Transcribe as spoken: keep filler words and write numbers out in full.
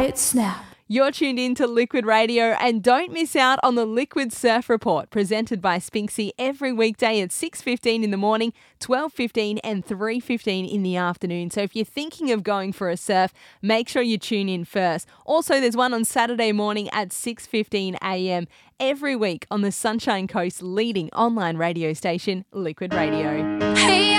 Quiet Snap. You're tuned in to Liquid Radio, and don't miss out on the Liquid Surf Report presented by Spinksy every weekday at six fifteen in the morning, twelve fifteen and three fifteen in the afternoon. So if you're thinking of going for a surf, make sure you tune in first. Also, there's one on Saturday morning at six fifteen a m every week on the Sunshine Coast's leading online radio station, Liquid Radio. Hey.